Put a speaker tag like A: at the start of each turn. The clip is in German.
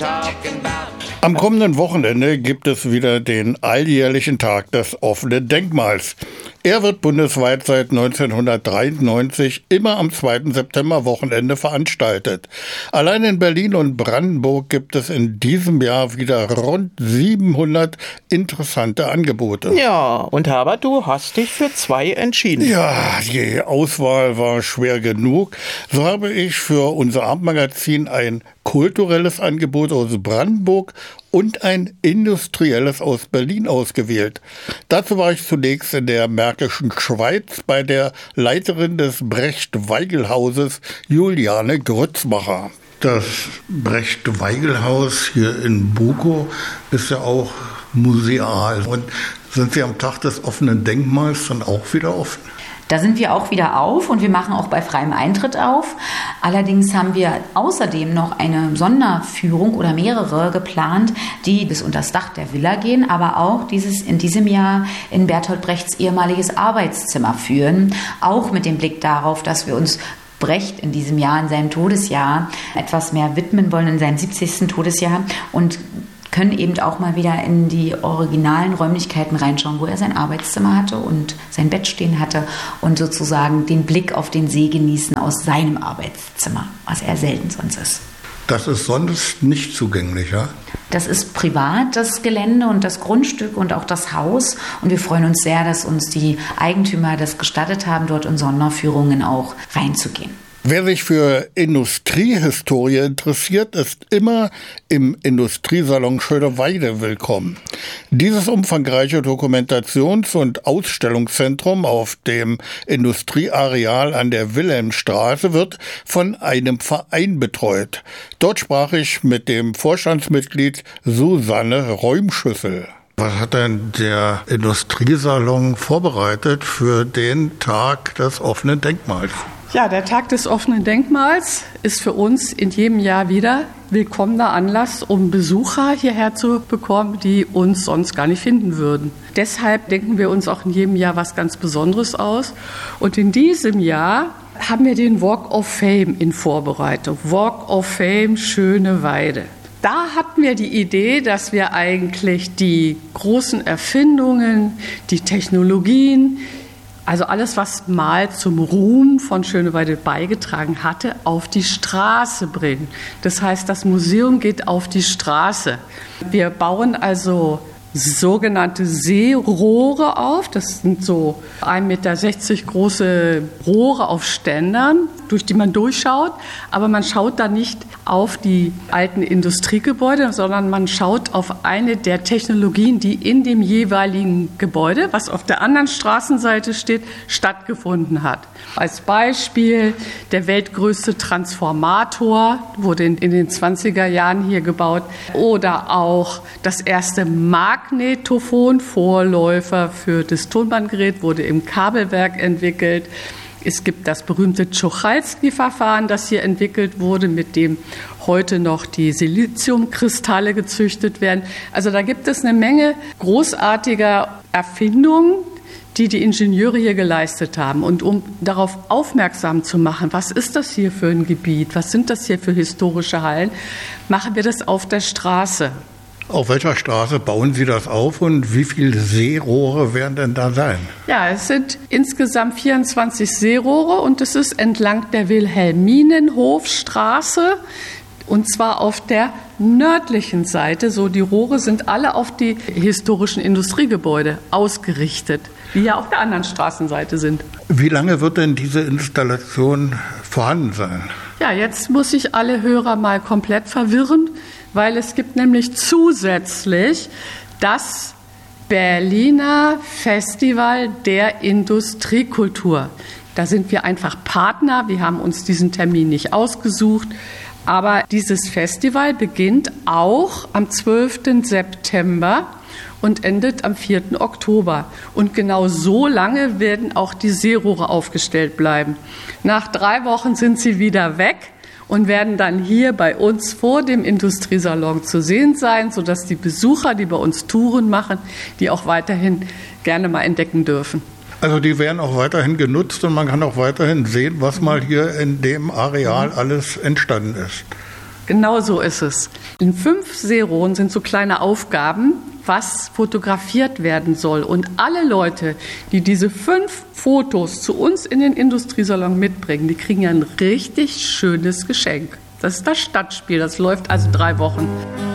A: Am kommenden Wochenende gibt es wieder den alljährlichen Tag des offenen Denkmals. Er wird bundesweit seit 1993 immer am 2. September-Wochenende veranstaltet. Allein in Berlin und Brandenburg gibt es in diesem Jahr wieder rund 700 interessante Angebote.
B: Ja, und Herbert, du hast dich für 2 entschieden.
A: Ja, die Auswahl war schwer genug. So habe ich für unser Abendmagazin ein kulturelles Angebot aus Brandenburg und ein industrielles aus Berlin ausgewählt. Dazu war ich zunächst in der Märkischen Schweiz bei der Leiterin des Brecht-Weigel-Hauses, Juliane Grützmacher. Das Brecht-Weigel-Haus hier in Bukow ist ja auch museal. Und sind Sie am Tag des offenen Denkmals dann auch wieder offen?
C: Da sind wir auch wieder auf und wir machen auch bei freiem Eintritt auf. Allerdings haben wir außerdem noch eine Sonderführung oder mehrere geplant, die bis unter das Dach der Villa gehen, aber auch in diesem Jahr in Bertolt Brechts ehemaliges Arbeitszimmer führen. Auch mit dem Blick darauf, dass wir uns Brecht in diesem Jahr, in seinem Todesjahr, etwas mehr widmen wollen, in seinem 70. Todesjahr und können eben auch mal wieder in die originalen Räumlichkeiten reinschauen, wo er sein Arbeitszimmer hatte und sein Bett stehen hatte und sozusagen den Blick auf den See genießen aus seinem Arbeitszimmer, was er selten sonst ist.
A: Das ist sonst nicht zugänglich, ja?
C: Das ist privat, das Gelände und das Grundstück und auch das Haus. Und wir freuen uns sehr, dass uns die Eigentümer das gestattet haben, dort in Sonderführungen auch reinzugehen.
A: Wer sich für Industriehistorie interessiert, ist immer im Industriesalon Schöneweide willkommen. Dieses umfangreiche Dokumentations- und Ausstellungszentrum auf dem Industrieareal an der Wilhelmstraße wird von einem Verein betreut. Dort sprach ich mit dem Vorstandsmitglied Susanne Räumschüssel. Was hat denn der Industriesalon vorbereitet für den Tag des offenen Denkmals?
D: Ja, der Tag des offenen Denkmals ist für uns in jedem Jahr wieder willkommener Anlass, um Besucher hierher zu bekommen, die uns sonst gar nicht finden würden. Deshalb denken wir uns auch in jedem Jahr was ganz Besonderes aus. Und in diesem Jahr haben wir den Walk of Fame in Vorbereitung. Walk of Fame Schöneweide. Da hatten wir die Idee, dass wir eigentlich die großen Erfindungen, die Technologien, also alles, was mal zum Ruhm von Schöneweide beigetragen hatte, auf die Straße bringen. Das heißt, das Museum geht auf die Straße. Wir bauen also sogenannte Seerohre auf. Das sind so 1,60 Meter große Rohre auf Ständern, durch die man durchschaut. Aber man schaut da nicht auf die alten Industriegebäude, sondern man schaut auf eine der Technologien, die in dem jeweiligen Gebäude, was auf der anderen Straßenseite steht, stattgefunden hat. Als Beispiel der weltgrößte Transformator wurde in den 20er Jahren hier gebaut. Oder auch das erste Magnetophon, Vorläufer für das Tonbandgerät, wurde im Kabelwerk entwickelt. Es gibt das berühmte Tschuchalski-Verfahren, das hier entwickelt wurde, mit dem heute noch die Siliziumkristalle gezüchtet werden. Also da gibt es eine Menge großartiger Erfindungen, die die Ingenieure hier geleistet haben. Und um darauf aufmerksam zu machen, was ist das hier für ein Gebiet, was sind das hier für historische Hallen, machen wir das auf der Straße.
A: Auf welcher Straße bauen Sie das auf und wie viele Seerohre werden denn da sein?
D: Ja, es sind insgesamt 24 Seerohre und es ist entlang der Wilhelminenhofstraße und zwar auf der nördlichen Seite. So, die Rohre sind alle auf die historischen Industriegebäude ausgerichtet, die ja auf der anderen Straßenseite sind.
A: Wie lange wird denn diese Installation vorhanden sein?
D: Ja, jetzt muss ich alle Hörer mal komplett verwirren, weil es gibt nämlich zusätzlich das Berliner Festival der Industriekultur. Da sind wir einfach Partner, wir haben uns diesen Termin nicht ausgesucht, aber dieses Festival beginnt auch am 12. September und endet am 4. Oktober. Und genau so lange werden auch die Seerohre aufgestellt bleiben. Nach 3 Wochen sind sie wieder weg und werden dann hier bei uns vor dem Industriesalon zu sehen sein, sodass die Besucher, die bei uns Touren machen, die auch weiterhin gerne mal entdecken dürfen.
A: Also die werden auch weiterhin genutzt und man kann auch weiterhin sehen, was mal hier in dem Areal alles entstanden ist.
D: Genau so ist es. In 5 Seerollen sind so kleine Aufgaben, was fotografiert werden soll. Und alle Leute, die diese 5 Fotos zu uns in den Industriesalon mitbringen, die kriegen ein richtig schönes Geschenk. Das ist das Stadtspiel, das läuft also 3 Wochen.